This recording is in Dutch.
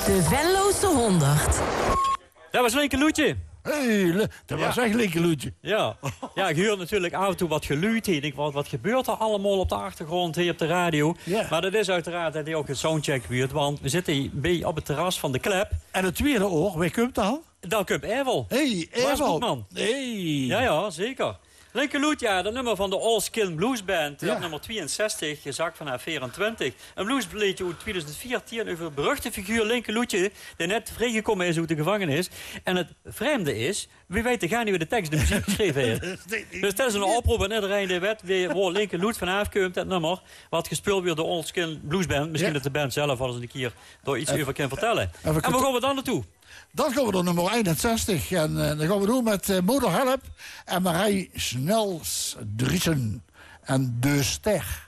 De Venlose 100. Dat was Linke Loetje. Dat was echt Linke Loetje. Ja. Ja, ik hoor natuurlijk af en toe wat geluid. Ik denk, wat gebeurt er allemaal op de achtergrond hier op de radio? Ja. Maar dat is uiteraard dat hij ook een soundcheck gebeurt. Want we zitten bij op het terras van de Klep. En het tweede oor, wie komt dan? Dan komt Evel. Hey, Evel. Hey. Ja, zeker. Linke Loet, ja, dat nummer van de All Skin Blues Band. Ja. Nummer 62, gezakt van haar 24. Een bluesliedje uit 2014 over een beruchte figuur Linke Loetje, die net vrijgekomen is uit de gevangenis. En het vreemde is, wie weet gaan nu de tekst de muziek geschreven heeft. Dus dat is een oproep aan iedereen die weet waar Linke Loet vanaf komt, dat nummer. Wat gespeeld wordt door de All Skin Blues Band. Misschien dat de band zelf al eens een keer door iets over kan vertellen. En waar gaan we dan naartoe? Dan gaan we door nummer 61. En dan gaan we doen met Moederhelp en Marij Snels-Driesen en De Ster.